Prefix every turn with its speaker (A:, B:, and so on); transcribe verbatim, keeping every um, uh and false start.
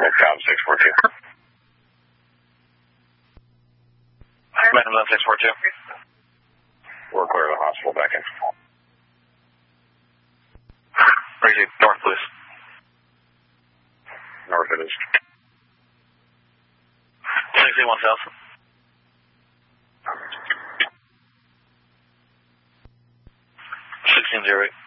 A: Cobb six four two.
B: Madam six four two.
A: We're clear of the hospital back in.
B: Receive. North, please.
A: North it is.
B: sixty-one south. sixteen zero eight.